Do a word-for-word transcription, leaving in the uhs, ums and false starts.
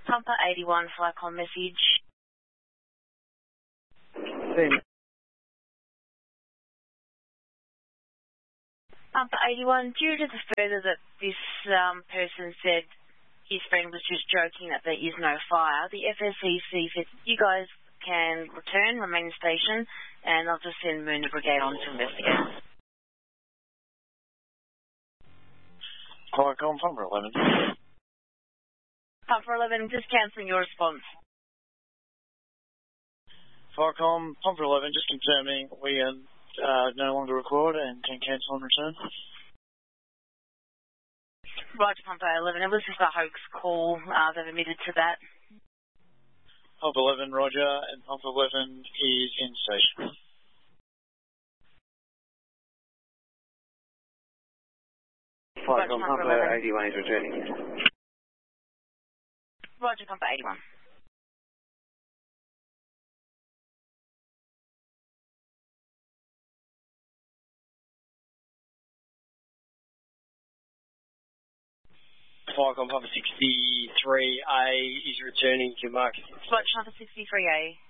Pumper eighty-one, Flycom message. Same. Pumper eighty-one, due to the further that this um, person said his friend was just joking that there is no fire, the F S C C said you guys can return, remain in station, and I'll just send Moon the Brigade on to investigate. Flycom, Pumper eleven. Pumper eleven, just cancelling your response. Flycom, Pumper eleven, just confirming we are uh, no longer record and can cancel and return. Roger, Pumper eleven. It was just a hoax call. Uh, they've admitted to that. Pumper eleven, Roger, and Pumper eleven is in station. Flycom, Pumper eighty-one is returning. Roger, Pumper eighty-one. Flycom Pumper sixty-three A is returning to Marcus. Roger, Pumper sixty-three A.